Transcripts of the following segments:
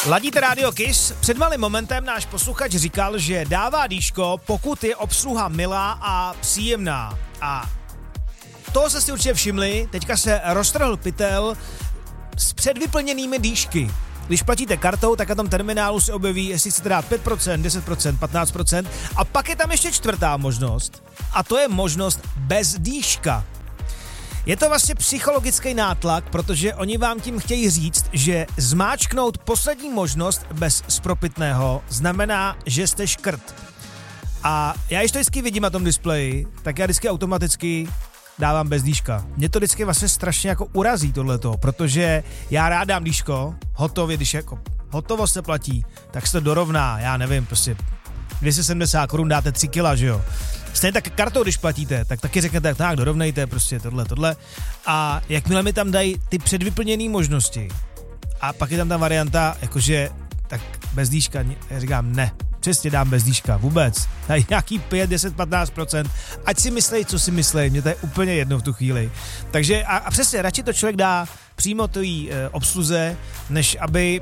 Ladíte Radio Kiss. Před malým momentem náš posluchač říkal, že dává dýško, pokud je obsluha milá a příjemná. A toho se si určitě všimli, teďka se roztrhl pytel s předvyplněnými dýšky. Když platíte kartou, tak na tom terminálu se objeví, jestli chcete dát 5%, 10%, 15%. A pak je tam ještě čtvrtá možnost. A to je možnost bez dýška. Je to vlastně psychologický nátlak, protože oni vám tím chtějí říct, že zmáčknout poslední možnost bez spropitného znamená, že jste škrt. A já když to vždycky vidím na tom displeji, tak já vždycky automaticky dávám bez dýška. Mě to vždycky vlastně strašně jako urazí tohleto, protože já rád dám dýško, hotově, když jako hotovost se platí, tak se to dorovná, já nevím, prostě 270 korun dáte 3 kila, že jo. Stejně tak kartou, když platíte, tak taky řeknete, tak dorovnejte prostě tohle. A jakmile mi tam dají ty předvyplněné možnosti a pak je tam ta varianta, jakože tak bez dýška, já říkám ne, přesně dám bez dýška, vůbec. Dají nějaký 5, 10, 15%, ať si myslej, co si myslej, mě to je úplně jedno v tu chvíli. Takže a přesně, radši to člověk dá přímo tý obsluze, než aby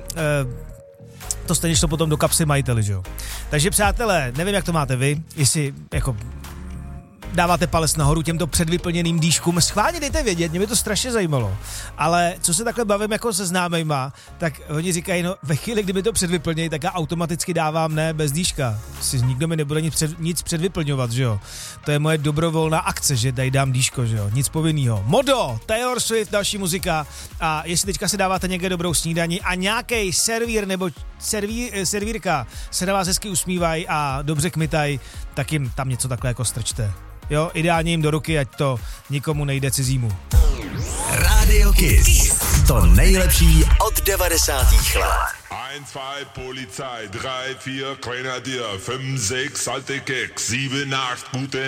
to stejně šlo potom do kapsy majiteli, že jo. Takže přátelé, nevím, jak to máte vy, jestli jako dáváte palec nahoru těmto předvyplněným dýškům. Schválně dejte vědět, mě by to strašně zajímalo. Ale co se takhle bavím jako se známejma, tak oni říkají, no ve chvíli, kdy mi to předvyplnějí, tak já automaticky dávám ne bez dýška. Nikdo mi nebude nic předvyplňovat, že jo. To je moje dobrovolná akce, že tady dám dýško, že jo. Nic povinnýho. Modo, Taylor Swift, další muzika. A jestli teďka si dáváte někde dobrou snídani a nějaký servír nebo servírka se na vás hezky usmívají a dobře kmitaj, tak jim tam něco takhle jako strčte. Jo, ideálně jim do ruky, ať to nikomu nejde cizímu. Radio Kiss. To nejlepší od 90. let. 1, 2, Polizei, 3, 4, Grenadier, 5, 6, alte Keks, 7, 8, gute